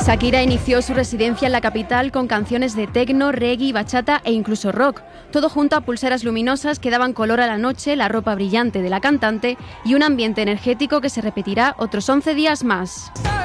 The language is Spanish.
Shakira inició su residencia en la capital con canciones de techno, reggae, bachata e incluso rock. Todo junto a pulseras luminosas que daban color a la noche, la ropa brillante de la cantante y un ambiente energético que se repetirá otros 11 días más.